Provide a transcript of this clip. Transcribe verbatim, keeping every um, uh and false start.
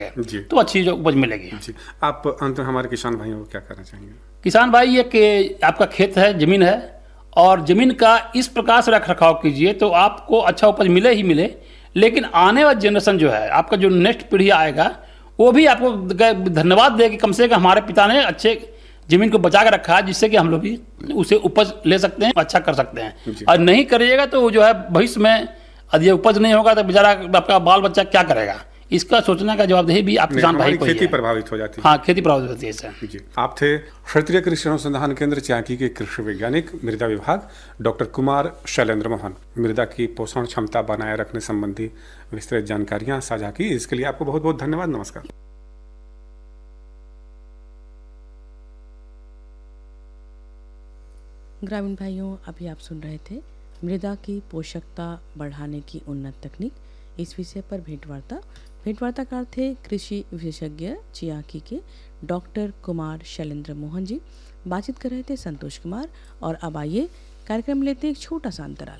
जी। तो अच्छी जो उपज मिलेगी। जी, आप अंत में हमारे किसान भाइयों को क्या कहना चाहेंगे? किसान भाई, ये कि आपका खेत है, ज़मीन है, और ज़मीन का इस प्रकार से रख रखाव कीजिए तो आपको अच्छा उपज मिले ही मिले, लेकिन आने वाला जनरेशन जो है, आपका जो नेक्स्ट पीढ़ी आएगा, वो भी आपको धन्यवाद दे कि कम से कम हमारे पिता ने अच्छे ज़मीन को बचा के रखा है, जिससे कि हम लोग भी उसे उपज ले सकते हैं, अच्छा कर सकते हैं। और नहीं करिएगा तो जो है भविष्य में यदि उपज नहीं होगा तो बेचारा आपका बाल बच्चा क्या करेगा, इसका सोचने का जवाबदेही भी आप किसान भाई को ही है। खेती प्रभावित हो जाती है। हाँ, खेती प्रभावित होती है इससे। जी, आप थे क्षेत्रीय कृषि अनुसंधान केंद्र चाकी के कृषि वैज्ञानिक मृदा विभाग डॉक्टर कुमार शैलेंद्र मोहन। मृदा की पोषण क्षमता बनाए रखने संबंधी विस्तृत जानकारियां साझा की, इसके लिए आपको बहुत बहुत धन्यवाद। नमस्कार। ग्रामीण भाइयों, अभी आप सुन रहे थे मृदा की पोषकता बढ़ाने की उन्नत तकनीक, इस विषय पर भेंटवार्ता भेंटवार्ताकार थे कृषि विशेषज्ञ चियाकी के डॉक्टर कुमार शैलेंद्र मोहन जी। बातचीत कर रहे थे संतोष कुमार। और अब आइए कार्यक्रम लेते एक छोटा सा अंतराल।